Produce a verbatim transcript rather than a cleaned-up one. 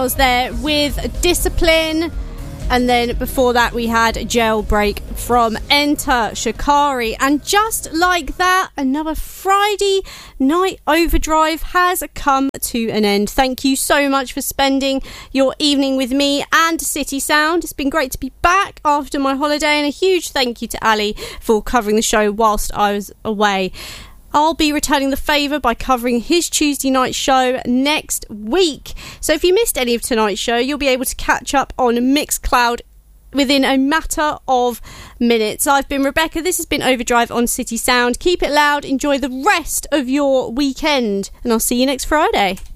I was there with Discipline, and then before that we had Jailbreak from Enter Shikari. And just like that, another Friday night overdrive has come to an end. Thank you so much for spending your evening with me and City Sound. It's been great to be back after my holiday, and a huge thank you to Ali for covering the show whilst I was away. I'll be returning the favour by covering his Tuesday night show next week. So if you missed any of tonight's show, you'll be able to catch up on Mixcloud within a matter of minutes. I've been Rebecca. This has been Overdrive on City Sound. Keep it loud. Enjoy the rest of your weekend, and I'll see you next Friday.